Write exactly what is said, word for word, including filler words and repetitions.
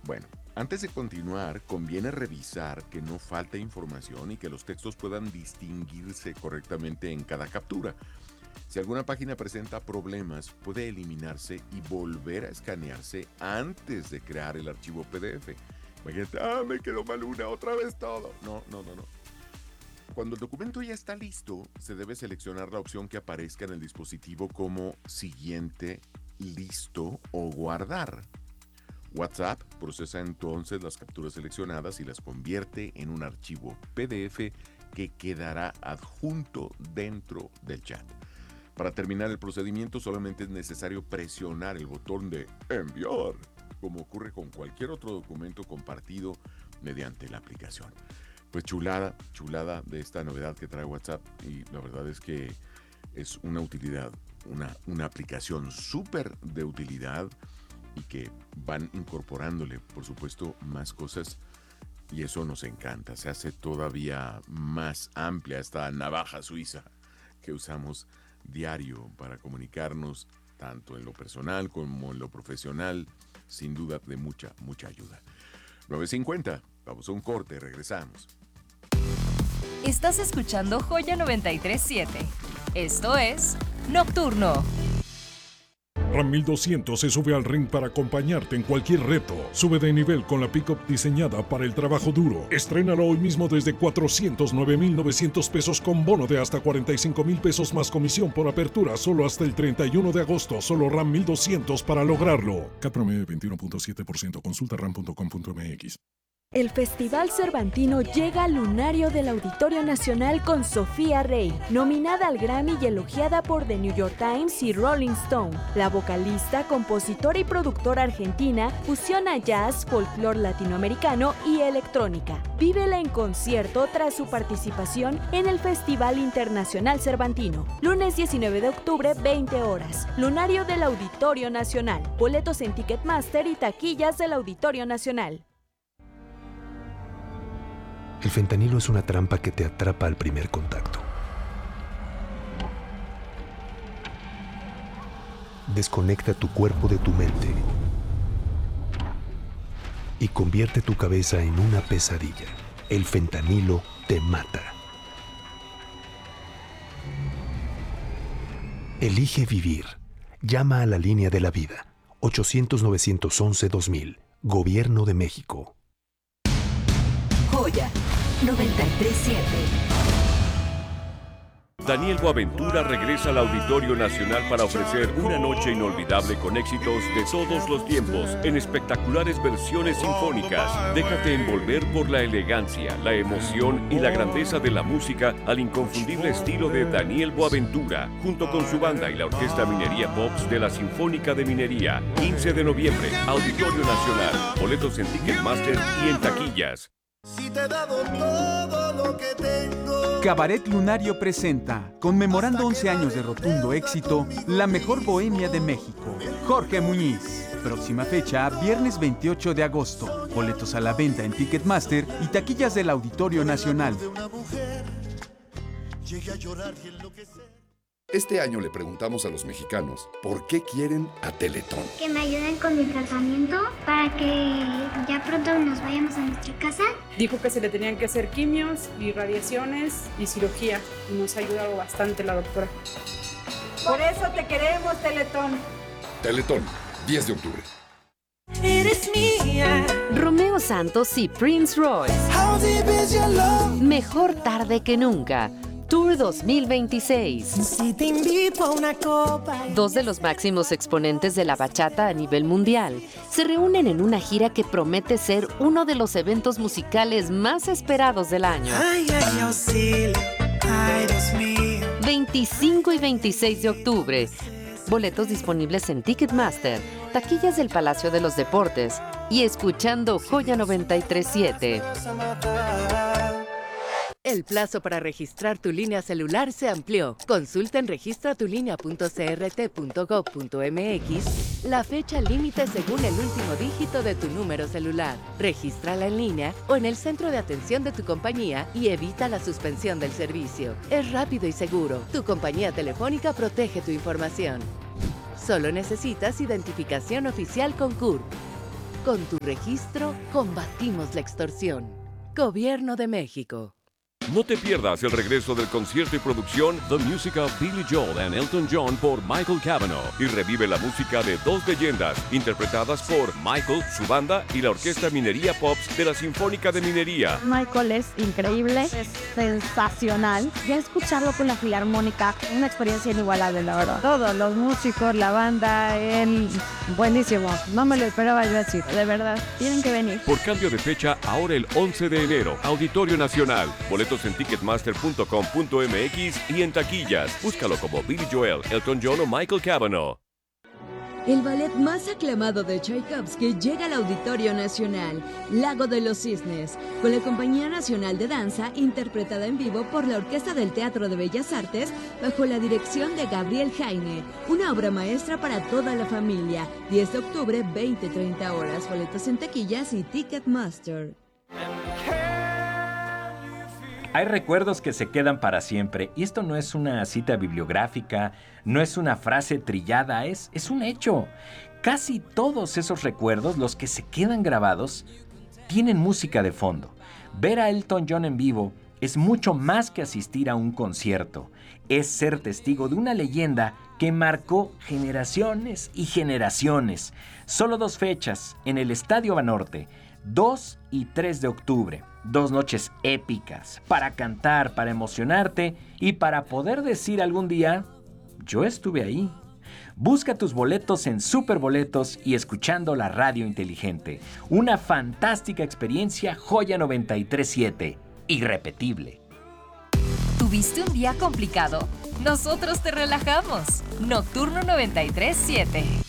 Bueno, antes de continuar, conviene revisar que no falte información y que los textos puedan distinguirse correctamente en cada captura. Si alguna página presenta problemas, puede eliminarse y volver a escanearse antes de crear el archivo P D F. Imagínate, ah, me quedó mal una, otra vez todo. No, no, no, no. Cuando el documento ya está listo, se debe seleccionar la opción que aparezca en el dispositivo como siguiente, listo o guardar. WhatsApp procesa entonces las capturas seleccionadas y las convierte en un archivo P D F que quedará adjunto dentro del chat. Para terminar el procedimiento solamente es necesario presionar el botón de enviar, como ocurre con cualquier otro documento compartido mediante la aplicación. Pues chulada, chulada de esta novedad que trae WhatsApp, y la verdad es que es una utilidad, una, una aplicación súper de utilidad y que van incorporándole, por supuesto, más cosas y eso nos encanta. Se hace todavía más amplia esta navaja suiza que usamos diario para comunicarnos tanto en lo personal como en lo profesional, sin duda de mucha, mucha ayuda. nueve cincuenta, vamos a un corte, regresamos. Estás escuchando Joya noventa y tres punto siete. Esto es Nocturno. Ram mil doscientos se sube al ring para acompañarte en cualquier reto. Sube de nivel con la pick-up diseñada para el trabajo duro. Estrénalo hoy mismo desde cuatrocientos nueve mil novecientos pesos con bono de hasta cuarenta y cinco mil pesos más comisión por apertura solo hasta el treinta y uno de agosto. Solo Ram mil doscientos para lograrlo. C A T promedio veintiuno punto siete por ciento. Consulta ram punto com punto m x. El Festival Cervantino llega al lunario del Auditorio Nacional con Sofía Rey, nominada al Grammy y elogiada por The New York Times y Rolling Stone. La vocalista, compositora y productora argentina fusiona jazz, folclore latinoamericano y electrónica. Vívela en concierto tras su participación en el Festival Internacional Cervantino. Lunes diecinueve de octubre, veinte horas. Lunario del Auditorio Nacional. Boletos en Ticketmaster y taquillas del Auditorio Nacional. El fentanilo es una trampa que te atrapa al primer contacto. Desconecta tu cuerpo de tu mente y convierte tu cabeza en una pesadilla. El fentanilo te mata. Elige vivir. Llama a la línea de la vida. ochocientos, novecientos once, dos mil. Gobierno de México. Joya noventa y tres punto siete. Daniel Boaventura regresa al Auditorio Nacional para ofrecer una noche inolvidable con éxitos de todos los tiempos en espectaculares versiones sinfónicas. Déjate envolver por la elegancia, la emoción y la grandeza de la música al inconfundible estilo de Daniel Boaventura, junto con su banda y la Orquesta Minería Pops de la Sinfónica de Minería. quince de noviembre, Auditorio Nacional. Boletos en Ticketmaster y en taquillas. Si te he dado todo lo que tengo. Cabaret Lunario presenta, conmemorando once años de rotundo éxito, la mejor bohemia de México. Jorge Muñiz. Próxima fecha, viernes veintiocho de agosto. Boletos a la venta en Ticketmaster y taquillas del Auditorio Nacional. Este año le preguntamos a los mexicanos por qué quieren a Teletón. Que me ayuden con mi tratamiento para que ya pronto nos vayamos a nuestra casa. Dijo que se le tenían que hacer quimios y radiaciones y cirugía y nos ha ayudado bastante la doctora. Por eso te queremos, Teletón. Teletón, diez de octubre. Eres mía. Romeo Santos y Prince Royce. Mejor tarde que nunca. Tour dos mil veintiséis. Si te invito a una copa. Dos de los máximos exponentes de la bachata a nivel mundial se reúnen en una gira que promete ser uno de los eventos musicales más esperados del año. Ay, ay, auxilio. Ay, Dios mío. veinticinco y veintiséis de octubre. Boletos disponibles en Ticketmaster, taquillas del Palacio de los Deportes y escuchando Joya noventa y tres punto siete. El plazo para registrar tu línea celular se amplió. Consulta en registra tu línea punto c r t punto gov punto m x la fecha límite según el último dígito de tu número celular. Regístrala en línea o en el centro de atención de tu compañía y evita la suspensión del servicio. Es rápido y seguro. Tu compañía telefónica protege tu información. Solo necesitas identificación oficial con C U R P. Con tu registro, combatimos la extorsión. Gobierno de México. No te pierdas el regreso del concierto y producción The Music of Billy Joel and Elton John por Michael Cavanaugh y revive la música de dos leyendas interpretadas por Michael, su banda y la Orquesta Minería Pops de la Sinfónica de Minería. Michael es increíble, es sensacional. Ya escucharlo con la Filarmónica, una experiencia inigualable, la verdad. Todos los músicos, la banda, él, buenísimo. No me lo esperaba yo así, de verdad. Tienen que venir. Por cambio de fecha, ahora el once de enero, Auditorio Nacional. Boletos en ticketmaster punto com punto m x y en taquillas. Búscalo como Billy Joel, Elton John o Michael Cavanaugh. El ballet más aclamado de Tchaikovsky llega al Auditorio Nacional, Lago de los Cisnes, con la Compañía Nacional de Danza, interpretada en vivo por la Orquesta del Teatro de Bellas Artes, bajo la dirección de Gabriel Jaime. Una obra maestra para toda la familia. diez de octubre, veinte treinta horas. Boletos en taquillas y Ticketmaster. Hay recuerdos que se quedan para siempre, y esto no es una cita bibliográfica, no es una frase trillada, es, es un hecho. Casi todos esos recuerdos, los que se quedan grabados, tienen música de fondo. Ver a Elton John en vivo es mucho más que asistir a un concierto. Es ser testigo de una leyenda que marcó generaciones y generaciones. Solo dos fechas en el Estadio Banorte, dos y tres de octubre. Dos noches épicas para cantar, para emocionarte y para poder decir algún día, yo estuve ahí. Busca tus boletos en Superboletos y escuchando la radio inteligente. Una fantástica experiencia, Joya noventa y tres siete. Irrepetible. ¿Tuviste un día complicado? Nosotros te relajamos. Nocturno noventa y tres siete.